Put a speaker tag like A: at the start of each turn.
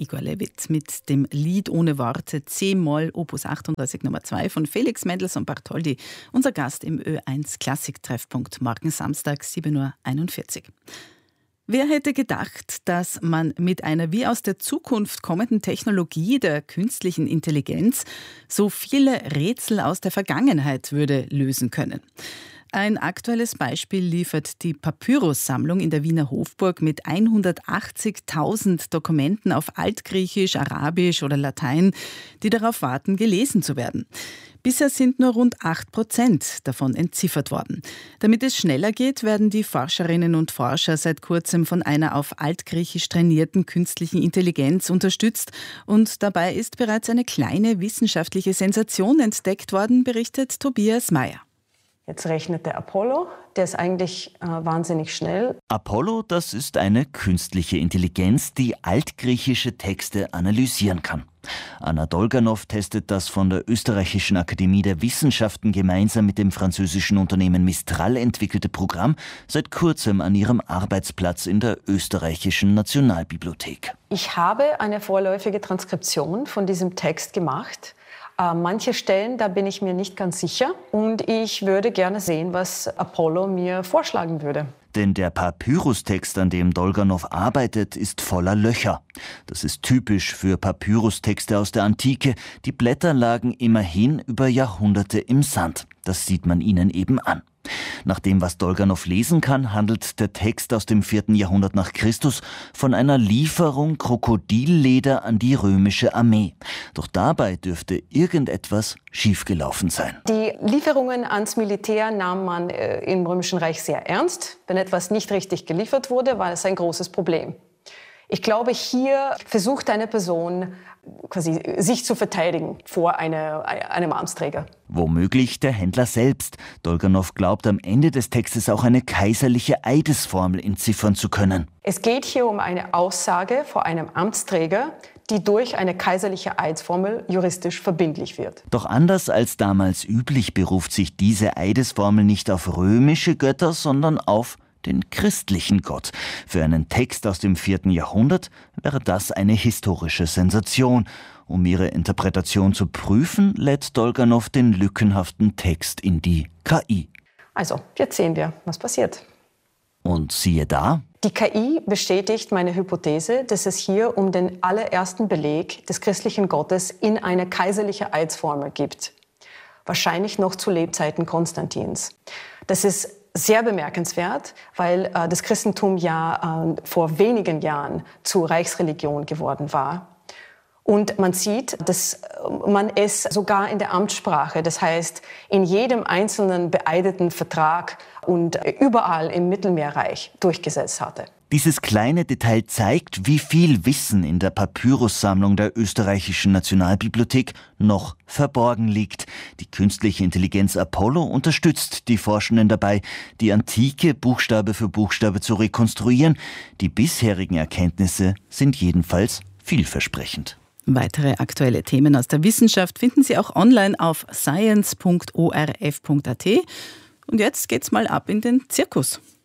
A: Igor Levit mit dem Lied ohne Worte C-Moll Opus 38 Nummer 2 von Felix Mendelssohn Bartholdy, unser Gast im Ö1 Klassiktreffpunkt morgen Samstag 7.41 Uhr. Wer hätte gedacht, dass man mit einer wie aus der Zukunft kommenden Technologie der künstlichen Intelligenz so viele Rätsel aus der Vergangenheit würde lösen können? Ein aktuelles Beispiel liefert die Papyrus-Sammlung in der Wiener Hofburg mit 180.000 Dokumenten auf Altgriechisch, Arabisch oder Latein, die darauf warten, gelesen zu werden. Bisher sind nur rund 8% davon entziffert worden. Damit es schneller geht, werden die Forscherinnen und Forscher seit kurzem von einer auf Altgriechisch trainierten künstlichen Intelligenz unterstützt. Und dabei ist bereits eine kleine wissenschaftliche Sensation entdeckt worden, berichtet Tobias Meyer.
B: Jetzt rechnet der Apollo, der ist eigentlich wahnsinnig schnell.
C: Apollo, das ist eine künstliche Intelligenz, die altgriechische Texte analysieren kann. Anna Dolganow testet das von der Österreichischen Akademie der Wissenschaften gemeinsam mit dem französischen Unternehmen Mistral entwickelte Programm seit kurzem an ihrem Arbeitsplatz in der Österreichischen Nationalbibliothek.
B: Ich habe eine vorläufige Transkription von diesem Text gemacht. Manche Stellen, da bin ich mir nicht ganz sicher und ich würde gerne sehen, was Apollo mir vorschlagen würde.
C: Denn der Papyrustext, an dem Dolganow arbeitet, ist voller Löcher. Das ist typisch für Papyrustexte aus der Antike. Die Blätter lagen immerhin über Jahrhunderte im Sand. Das sieht man ihnen eben an. Nach dem, was Dolganow lesen kann, handelt der Text aus dem 4. Jahrhundert nach Christus von einer Lieferung Krokodilleder an die römische Armee. Doch dabei dürfte irgendetwas schiefgelaufen sein.
B: Die Lieferungen ans Militär nahm man im Römischen Reich sehr ernst. Wenn etwas nicht richtig geliefert wurde, war es ein großes Problem. Ich glaube, hier versucht eine Person quasi sich zu verteidigen vor einem Amtsträger.
C: Womöglich der Händler selbst. Dolganow glaubt, am Ende des Textes auch eine kaiserliche Eidesformel entziffern zu können.
B: Es geht hier um eine Aussage vor einem Amtsträger, die durch eine kaiserliche Eidesformel juristisch verbindlich wird.
C: Doch anders als damals üblich beruft sich diese Eidesformel nicht auf römische Götter, sondern auf den christlichen Gott. Für einen Text aus dem 4. Jahrhundert wäre das eine historische Sensation. Um ihre Interpretation zu prüfen, lädt Dolganow den lückenhaften Text in die KI.
B: Also, jetzt sehen wir, was passiert.
C: Und siehe da.
B: Die KI bestätigt meine Hypothese, dass es hier um den allerersten Beleg des christlichen Gottes in eine kaiserliche Eidesformel gibt. Wahrscheinlich noch zu Lebzeiten Konstantins. Das ist sehr bemerkenswert, weil das Christentum ja vor wenigen Jahren zur Reichsreligion geworden war. Und man sieht, dass man es sogar in der Amtssprache, das heißt in jedem einzelnen beeideten Vertrag und überall im Mittelmeerreich durchgesetzt hatte.
C: Dieses kleine Detail zeigt, wie viel Wissen in der Papyrussammlung der Österreichischen Nationalbibliothek noch verborgen liegt. Die künstliche Intelligenz Apollo unterstützt die Forschenden dabei, die Antike Buchstabe für Buchstabe zu rekonstruieren. Die bisherigen Erkenntnisse sind jedenfalls vielversprechend.
A: Weitere aktuelle Themen aus der Wissenschaft finden Sie auch online auf science.orf.at. Und jetzt geht's mal ab in den Zirkus.